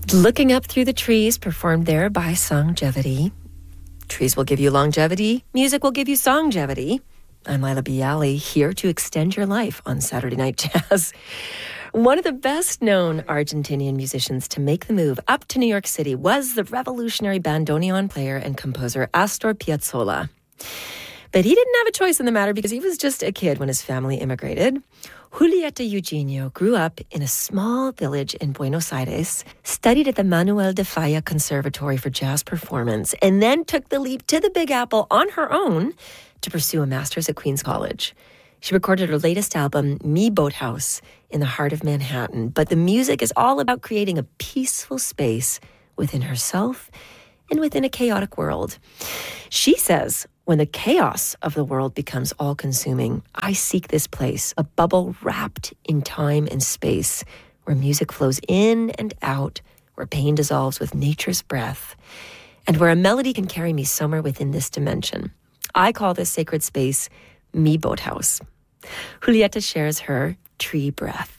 Looking Up Through the Trees, performed there by Songevity. Trees will give you longevity. Music will give you songevity. I'm Lila Bialy, here to extend your life on Saturday Night Jazz. One of the best-known Argentinian musicians to make the move up to New York City was the revolutionary bandoneon player and composer Astor Piazzolla. But he didn't have a choice in the matter because he was just a kid when his family immigrated. Julieta Eugenio grew up in a small village in Buenos Aires, studied at the Manuel de Falla Conservatory for Jazz Performance, and then took the leap to the Big Apple on her own to pursue a master's at Queens College. She recorded her latest album, Mi Boathouse, in the heart of Manhattan. But the music is all about creating a peaceful space within herself and within a chaotic world. She says, when the chaos of the world becomes all-consuming, I seek this place, a bubble wrapped in time and space, where music flows in and out, where pain dissolves with nature's breath, and where a melody can carry me somewhere within this dimension. I call this sacred space Mi Boathouse. Julieta shares her tree breath.